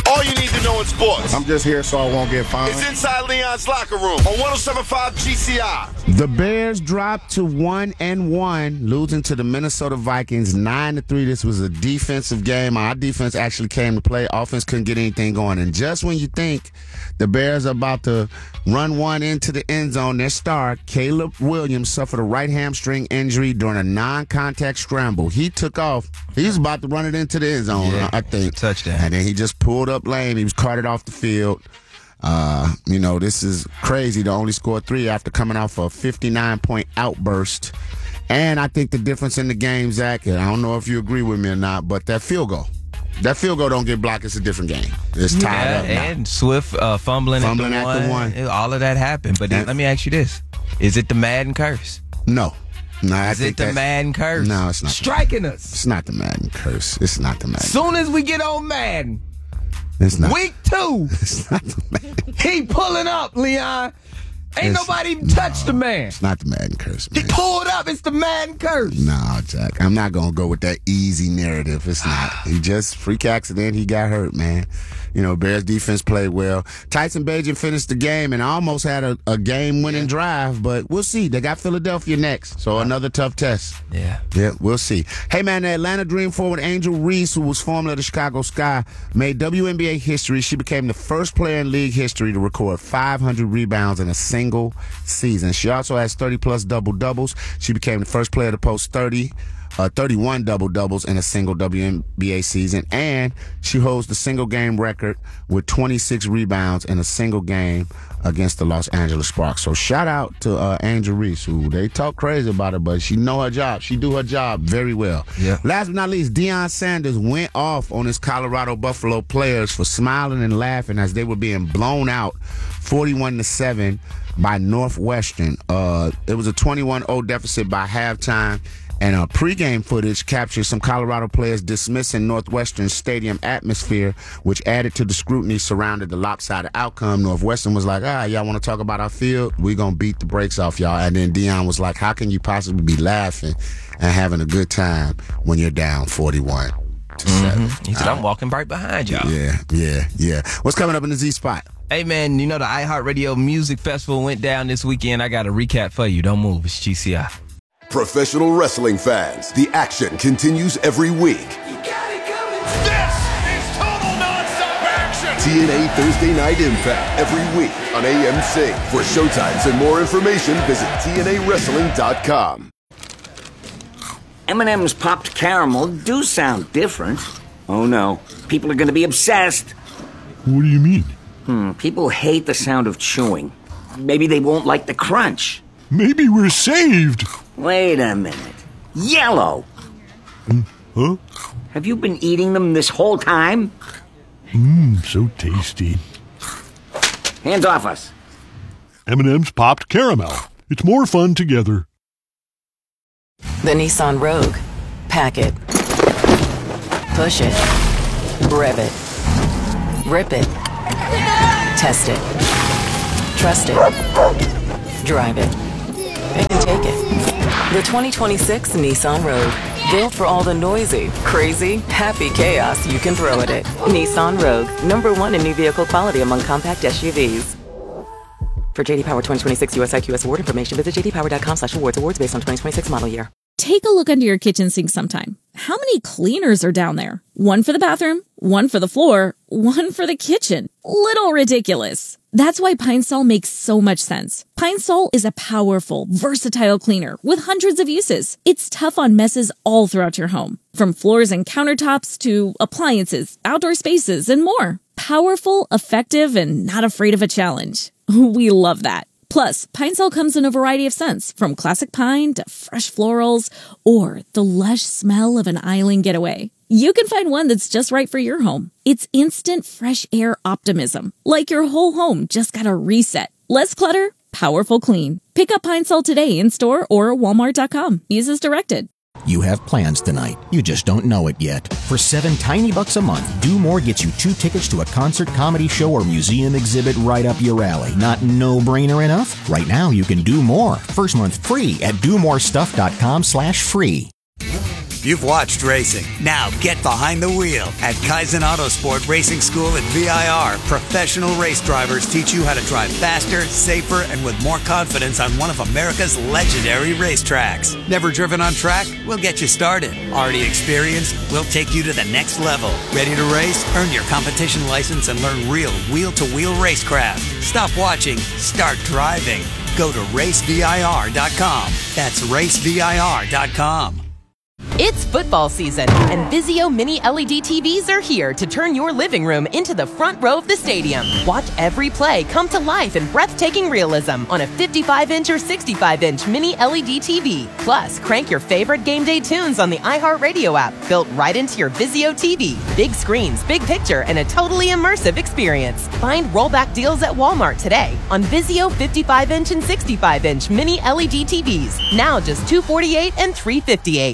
All you need to know in sports. I'm just here so I won't get fined. It's Inside Leon's Locker Room on 107.5 GCI. The Bears dropped to 1-1, losing to the Minnesota Vikings 9-3. This was a defensive game. Our defense actually came to play. Offense couldn't get anything going. And just when you think the Bears are about to run one into the end zone, their star, Caleb Williams, suffered a right hamstring injury during a non-contact scramble. He took off. He was about to run it into the end zone, I think. Touchdown. And then he just pulled up lame. He was carted off the field. This is crazy to only score 3 after coming off a 59-point outburst. And I think the difference in the game, Zach, and I don't know if you agree with me or not, but that field goal don't get blocked. It's a different game. It's tied up now. And Swift fumbling at the one. All of that happened. But let me ask you this. Is it the Madden curse? No. Is it the Madden curse? No, it's not. Striking us. It's not the Madden curse. It's not the Madden. Soon as we get on Madden. It's not. Week 2. It's not the Madden. He pulling up, Leon. Ain't nobody even touched the man. It's not the Madden curse, man. He pulled up. It's the Madden curse. No, Jack. I'm not going to go with that easy narrative. It's not. He just, freak accident, he got hurt, man. Bears defense played well. Tyson Bagent finished the game and almost had a game-winning drive, but we'll see. They got Philadelphia next, so another tough test. Yeah, we'll see. Hey, man, the Atlanta Dream forward Angel Reese, who was formerly of the Chicago Sky, made WNBA history. She became the first player in league history to record 500 rebounds in a single season. She also has 30-plus double-doubles. She became the first player to post 31 double-doubles in a single WNBA season, and she holds the single-game record with 26 rebounds in a single game against the Los Angeles Sparks. So shout out to Angel Reese, who they talk crazy about her, but she know her job. She do her job very well. Yeah. Last but not least, Deion Sanders went off on his Colorado Buffalo players for smiling and laughing as they were being blown out 41-7 by Northwestern. It was a 21-0 deficit by halftime. And pregame footage captured some Colorado players dismissing Northwestern's stadium atmosphere, which added to the scrutiny surrounding the lopsided outcome. Northwestern was like, y'all want to talk about our field? We're going to beat the brakes off y'all. And then Deion was like, how can you possibly be laughing and having a good time when you're down 41-7? He said, I'm walking right behind y'all. Yeah. What's coming up in the Z Spot? Hey, man, the iHeartRadio Music Festival went down this weekend. I got a recap for you. Don't move. It's GCI. Professional wrestling fans, the action continues every week. This is total nonstop action. TNA Thursday Night Impact every week on AMC. For showtimes and more information, visit TNAWrestling.com. M&M's Popped Caramel do sound different. Oh no, people are going to be obsessed. What do you mean? People hate the sound of chewing. Maybe they won't like the crunch. Maybe we're saved. Wait a minute. Yellow. Huh? Have you been eating them this whole time? So tasty. Hands off us. M&M's Popped Caramel. It's more fun together. The Nissan Rogue. Pack it. Push it. Rev it. Rip it. Test it. Trust it. Drive it. Pick and take it. The 2026 Nissan Rogue. Built for all the noisy, crazy, happy chaos you can throw at it. Nissan Rogue. #1 in new vehicle quality among compact SUVs. For JD Power 2026 US IQS award information, visit jdpower.com/awards. Awards based on 2026 model year. Take a look under your kitchen sink sometime. How many cleaners are down there? One for the bathroom, one for the floor, one for the kitchen. Little ridiculous. That's why Pine Sol makes so much sense. Pine Sol is a powerful, versatile cleaner with hundreds of uses. It's tough on messes all throughout your home, from floors and countertops to appliances, outdoor spaces, and more. Powerful, effective, and not afraid of a challenge. We love that. Plus, Pine Sol comes in a variety of scents, from classic pine to fresh florals, or the lush smell of an island getaway. You can find one that's just right for your home. It's instant fresh air optimism, like your whole home just got a reset. Less clutter, powerful clean. Pick up Pine Sol today in store or walmart.com. Use as directed. You have plans tonight. You just don't know it yet. For $7 tiny bucks a month, Do More gets you 2 tickets to a concert, comedy show, or museum exhibit right up your alley. Not no-brainer enough? Right now, you can do more. First month free at domorestuff.com/free. You've watched racing. Now get behind the wheel. At Kaizen Autosport Racing School at VIR, professional race drivers teach you how to drive faster, safer, and with more confidence on one of America's legendary racetracks. Never driven on track? We'll get you started. Already experienced? We'll take you to the next level. Ready to race? Earn your competition license and learn real wheel-to-wheel racecraft. Stop watching. Start driving. Go to racevir.com. That's racevir.com. It's football season, and Vizio Mini LED TVs are here to turn your living room into the front row of the stadium. Watch every play come to life in breathtaking realism on a 55-inch or 65-inch Mini LED TV. Plus, crank your favorite game day tunes on the iHeartRadio app, built right into your Vizio TV. Big screens, big picture, and a totally immersive experience. Find rollback deals at Walmart today on Vizio 55-inch and 65-inch Mini LED TVs. Now just $248 and $358.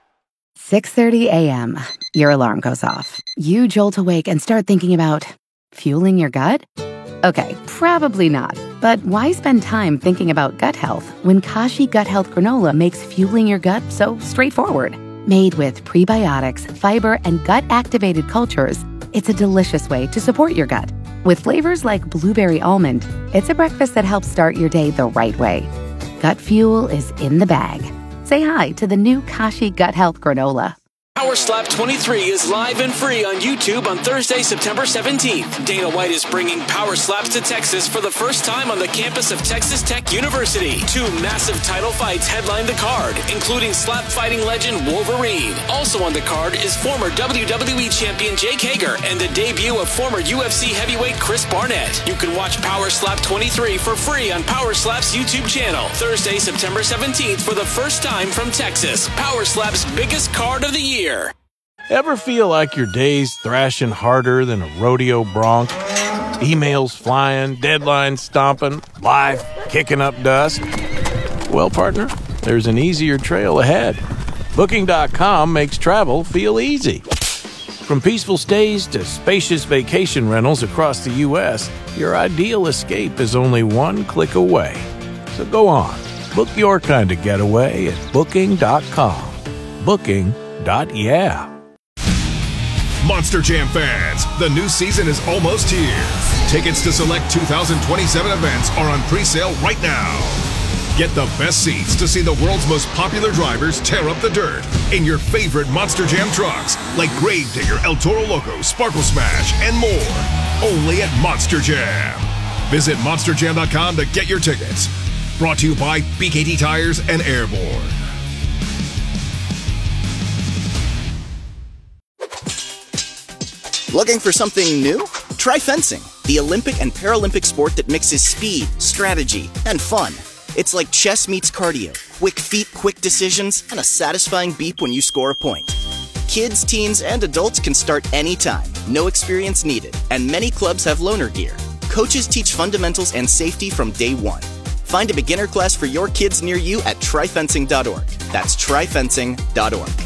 6:30 a.m. Your alarm goes off. You jolt awake and start thinking about fueling your gut? Okay, probably not. But why spend time thinking about gut health when Kashi Gut Health Granola makes fueling your gut so straightforward? Made with prebiotics, fiber, and gut-activated cultures, it's a delicious way to support your gut. With flavors like blueberry almond, it's a breakfast that helps start your day the right way. Gut fuel is in the bag. Say hi to the new Kashi Gut Health Granola. Power Slap 23 is live and free on YouTube on Thursday, September 17th. Dana White is bringing Power Slaps to Texas for the first time on the campus of Texas Tech University. 2 massive title fights headline the card, including slap fighting legend Wolverine. Also on the card is former WWE champion Jake Hager and the debut of former UFC heavyweight Chris Barnett. You can watch Power Slap 23 for free on Power Slap's YouTube channel. Thursday, September 17th for the first time from Texas. Power Slap's biggest card of the year. Ever feel like your day's thrashing harder than a rodeo bronc? Emails flying, deadlines stomping, life kicking up dust? Well, partner, there's an easier trail ahead. Booking.com makes travel feel easy. From peaceful stays to spacious vacation rentals across the U.S., your ideal escape is only one click away. So go on, book your kind of getaway at Booking.com. Booking.yeah. Monster Jam fans, the new season is almost here. Tickets to select 2027 events are on pre-sale right now. Get the best seats to see the world's most popular drivers tear up the dirt in your favorite Monster Jam trucks like Gravedigger, El Toro Loco, Sparkle Smash, and more. Only at Monster Jam. Visit monsterjam.com to get your tickets. Brought to you by BKT Tires and Airborne. Looking for something new? Try fencing, the Olympic and Paralympic sport that mixes speed, strategy, and fun. It's like chess meets cardio, quick feet, quick decisions, and a satisfying beep when you score a point. Kids, teens, and adults can start anytime, no experience needed, and many clubs have loaner gear. Coaches teach fundamentals and safety from day one. Find a beginner class for your kids near you at tryfencing.org. That's tryfencing.org.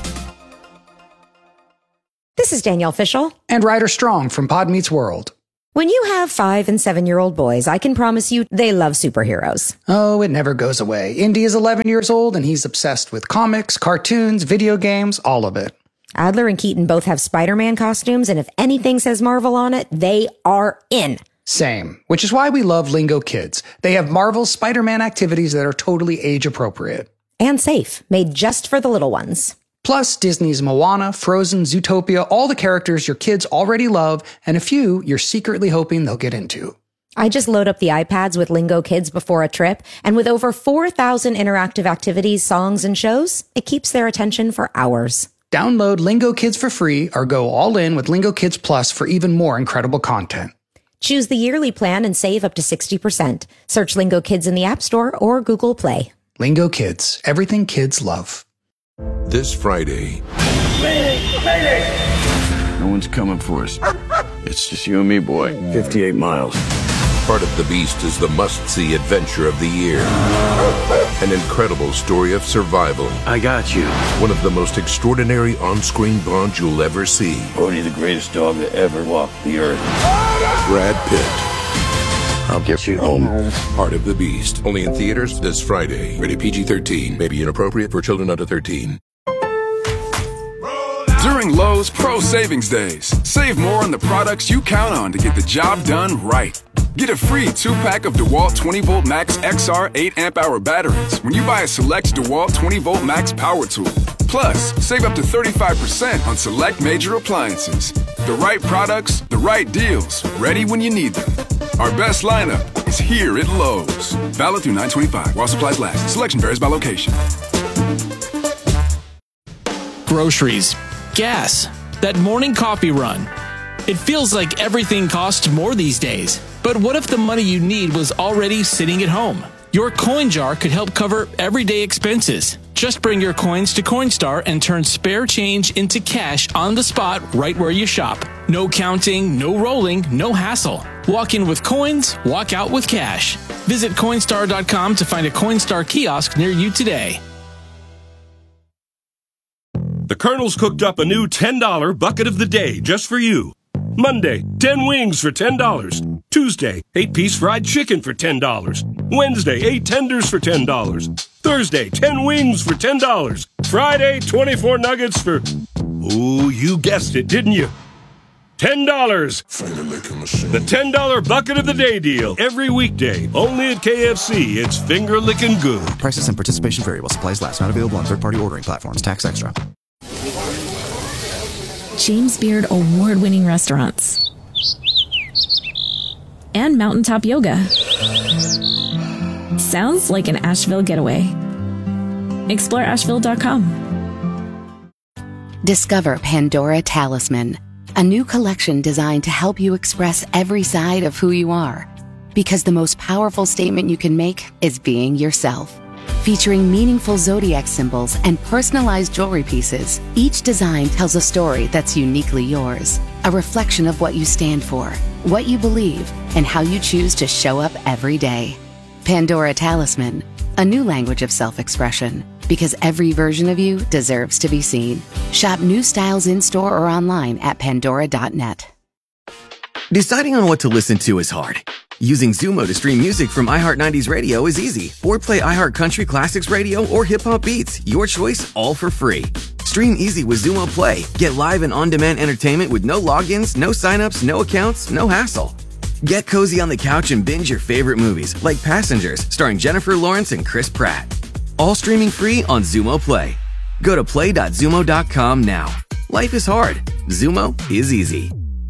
This is Danielle Fishel. And Ryder Strong from Pod Meets World. When you have 5- and 7-year-old boys, I can promise you they love superheroes. Oh, it never goes away. Indy is 11 years old and he's obsessed with comics, cartoons, video games, all of it. Adler and Keaton both have Spider-Man costumes, and if anything says Marvel on it, they are in. Same, which is why we love Lingo Kids. They have Marvel's Spider-Man activities that are totally age-appropriate. And safe, made just for the little ones. Plus, Disney's Moana, Frozen, Zootopia, all the characters your kids already love, and a few you're secretly hoping they'll get into. I just load up the iPads with Lingo Kids before a trip, and with over 4,000 interactive activities, songs, and shows, it keeps their attention for hours. Download Lingo Kids for free or go all in with Lingo Kids Plus for even more incredible content. Choose the yearly plan and save up to 60%. Search Lingo Kids in the App Store or Google Play. Lingo Kids, everything kids love. This Friday. No one's coming for us. It's just you and me, boy. 58 miles. Part of the Beast is the must-see adventure of the year. An incredible story of survival. I got you. One of the most extraordinary on-screen bonds you'll ever see. Bodhi, the greatest dog to ever walk the earth. Brad Pitt. I'll get you home. Part of the Beast. Only in theaters this Friday. Rated PG-13. May be inappropriate for children under 13. During Lowe's Pro Savings Days, save more on the products you count on to get the job done right. Get a free 2-pack of DeWalt 20V Max XR 8 amp hour batteries when you buy a select DeWalt 20V Max power tool. Plus, save up to 35% on select major appliances. The right products, the right deals, ready when you need them. Our best lineup is here at Lowe's. Valid through 9/25 while supplies last. Selection varies by location. Groceries, gas, that morning coffee run. It feels like everything costs more these days. But what if the money you need was already sitting at home? Your coin jar could help cover everyday expenses. Just bring your coins to Coinstar and turn spare change into cash on the spot right where you shop. No counting, no rolling, no hassle. Walk in with coins, walk out with cash. Visit Coinstar.com to find a Coinstar kiosk near you today. The Colonel's cooked up a new $10 bucket of the day just for you. Monday, 10 wings for $10. Tuesday, 8-piece fried chicken for $10. Wednesday, 8 tenders for $10. Thursday, 10 wings for $10. Friday, 24 nuggets for... Oh, you guessed it, didn't you? $10. The $10 bucket of the day deal. Every weekday, only at KFC. It's finger-licking good. Prices and participation vary while supplies last. Not available on third-party ordering platforms. Tax extra. James Beard award-winning restaurants, and mountaintop yoga. Sounds like an Asheville getaway. Explore Asheville.com. Discover Pandora Talisman, a new collection designed to help you express every side of who you are. Because the most powerful statement you can make is being yourself. Featuring meaningful zodiac symbols and personalized jewelry pieces, each design tells a story that's uniquely yours. A reflection of what you stand for, what you believe, and how you choose to show up every day. Pandora Talisman, a new language of self-expression. Because every version of you deserves to be seen. Shop new styles in-store or online at pandora.net. Deciding on what to listen to is hard. Using Zumo to stream music from iHeart 90s Radio is easy. Or play iHeart Country Classics Radio or Hip Hop Beats. Your choice, all for free. Stream easy with Zumo Play. Get live and on-demand entertainment with no logins, no signups, no accounts, no hassle. Get cozy on the couch and binge your favorite movies, like Passengers, starring Jennifer Lawrence and Chris Pratt. All streaming free on Zumo Play. Go to play.zumo.com now. Life is hard. Zumo is easy.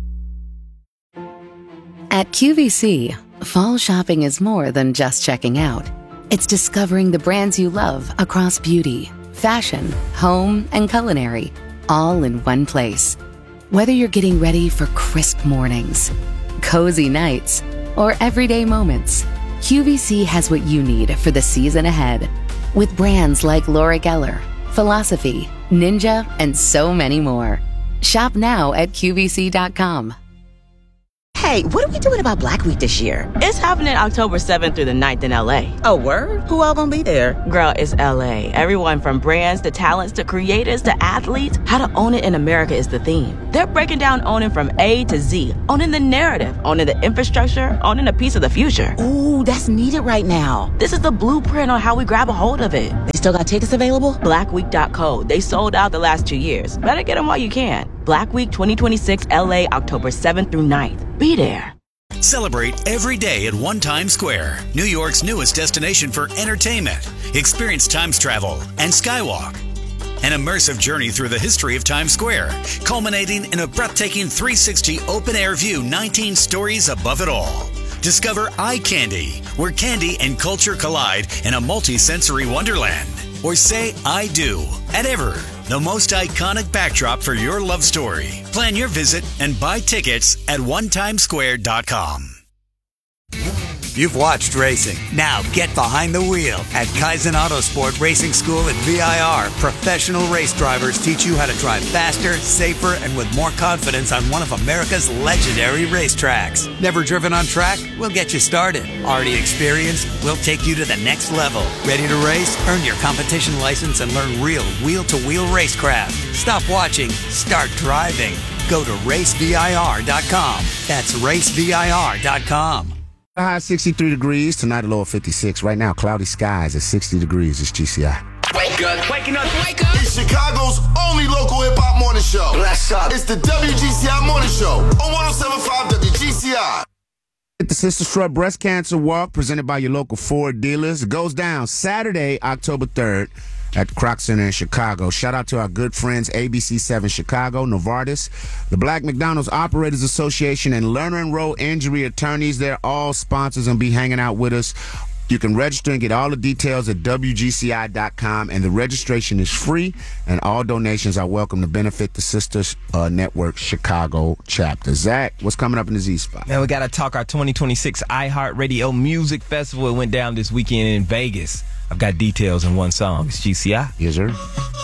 At QVC, fall shopping is more than just checking out. It's discovering the brands you love across beauty, fashion, home, and culinary, all in one place. Whether you're getting ready for crisp mornings, cozy nights, or everyday moments, QVC has what you need for the season ahead. With brands like Laura Geller, Philosophy, Ninja, and so many more. Shop now at QVC.com. Hey, what are we doing about Black Week this year? It's happening October 7th through the 9th in LA. Oh, word? Who all gonna be there? Girl, it's LA. Everyone from brands to talents to creators to athletes. How to own it in America is the theme. They're breaking down owning from A to Z. Owning the narrative, owning the infrastructure, owning a piece of the future. Ooh, that's needed right now. This is the blueprint on how we grab a hold of it. They still got tickets available? Blackweek.co. They sold out the last 2 years. Better get them while you can. Black Week 2026 LA, October 7th through 9th. Be there. Celebrate every day at One Times Square, New York's newest destination for entertainment. Experience Times Travel and Skywalk. An immersive journey through the history of Times Square, culminating in a breathtaking 360 open-air view 19 stories above it all. Discover Eye Candy, where candy and culture collide in a multi-sensory wonderland. Or say I do at Ever, the most iconic backdrop for your love story. Plan your visit and buy tickets at onetimesquare.com. You've watched racing. Now get behind the wheel at Kaizen Autosport Racing School at VIR. Professional race drivers teach you how to drive faster, safer, and with more confidence on one of America's legendary racetracks. Never driven on track? We'll get you started. Already experienced? We'll take you to the next level. Ready to race? Earn your competition license and learn real wheel-to-wheel racecraft. Stop watching. Start driving. Go to racevir.com. That's racevir.com. High 63 degrees, tonight a low of 56. Right now, cloudy skies at 60 degrees. It's GCI. Wake up. Waking up. Wake up. It's Chicago's only local hip-hop morning show. Bless up. It's the WGCI Morning Show on 107.5 WGCI. The Sister Strut Breast Cancer Walk, presented by your local Ford dealers. It goes down Saturday, October 3rd at the Kroc Center in Chicago. Shout out to our good friends, ABC7 Chicago, Novartis, the Black McDonald's Operators Association, and Lerner and Rowe Injury Attorneys. They're all sponsors and be hanging out with us. You can register and get all the details at WGCI.com, and the registration is free, and all donations are welcome to benefit the Sisters Network Chicago chapter. Zach, what's coming up in the Z-Spot? Man, we got to talk our 2026 iHeartRadio Music Festival. It went down this weekend in Vegas. I've got details in one song. It's GCI. Yes, sir.